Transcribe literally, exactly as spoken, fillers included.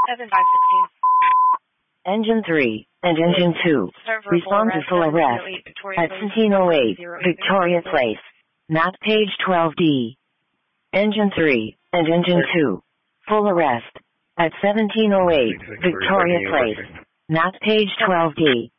seven five sixteen. Engine three and Engine two. Respond to full arrest at seventeen oh eight Victoria Place. Map page twelve D. Engine three and Engine two. Full arrest at seventeen oh eight Victoria Place. Map page twelve D.